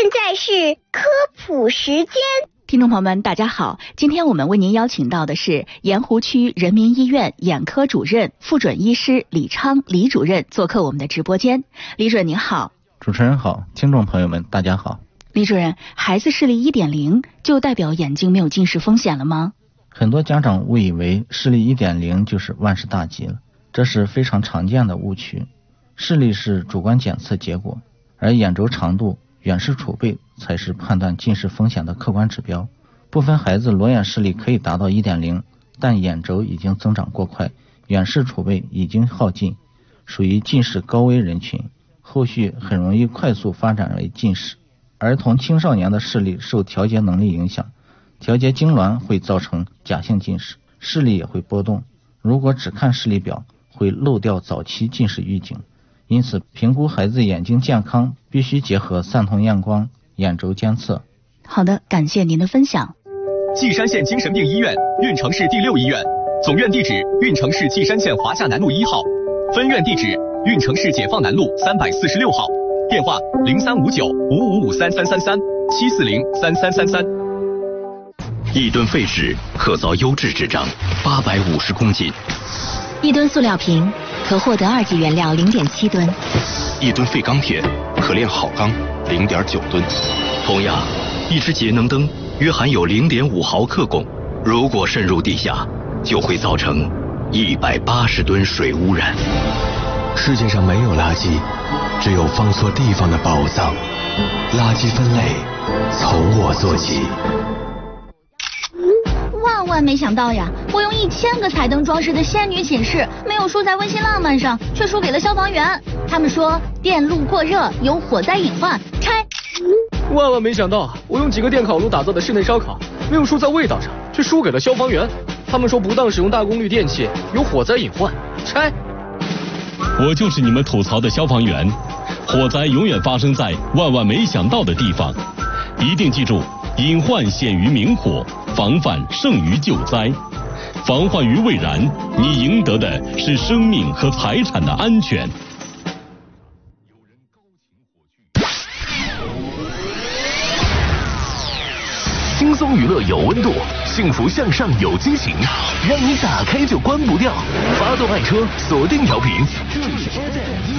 在是科普时间。 听众朋友们，大家好，今天我们为您邀请到的是盐湖区人民医院眼科主任、副准医师李昌李主任做客我们的直播间。李主任您好。 主持人好，听众朋友们大家好。 李主任，孩子视力 1.0 就代表眼睛没有近视风险了吗？ 很多家长误以为视力 1.0 就是万事大吉了，这是非常常见的误区。视力是主观检测结果，而眼轴长度、远视储备才是判断近视风险的客观指标。部分孩子裸眼视力可以达到 1.0， 但眼轴已经增长过快，远视储备已经耗尽，属于近视高危人群，后续很容易快速发展为近视。儿童青少年的视力受调节能力影响，调节痉挛会造成假性近视，视力也会波动。如果只看视力表，会漏掉早期近视预警。因此，评估孩子眼睛健康必须结合散瞳验光、眼轴监测。 好的，感谢您的分享。 稷山县精神病医院运城市第6医院，总院地址运城市稷山县华夏南路1号，分院地址运城市解放南路346号，电话035955533337403333。1吨废纸可造优质纸张850公斤 ，1吨塑料瓶可获得2级原料0.7吨 ，1吨废钢铁可炼好钢0.9吨。同样，一只节能灯约含有0.5毫克汞，如果渗入地下，就会造成180吨水污染。 世界上没有垃圾，只有放错地方的宝藏。垃圾分类从我做起。 万没想到呀，我用1000个彩灯装饰的仙女寝室，没有输在温馨浪漫上，却输给了消防员。他们说电路过热有火灾隐患，拆。 万没想到，我用几个电烤炉打造的室内烧烤，没有输在味道上，却输给了消防员。他们说不当使用大功率电器有火灾隐患，拆。 我就是你们吐槽的消防员，火灾永远发生在万没想到的地方，一定记住，隐患显于明火，防范胜于救灾。防患于未然，你赢得的是生命和财产的安全。 轻松娱乐有温度，幸福向上有激情，让你打开就关不掉。发动爱车，锁定调频，这里是 FM